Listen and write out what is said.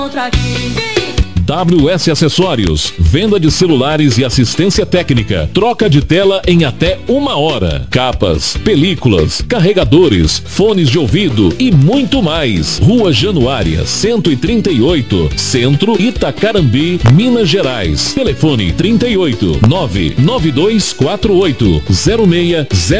WS Acessórios, venda de celulares e assistência técnica, troca de tela em até 1 hora, capas, películas, carregadores, fones de ouvido e muito mais. Rua Januária, 138, Centro, Itacarambi, Minas Gerais. Telefone 38 99248 06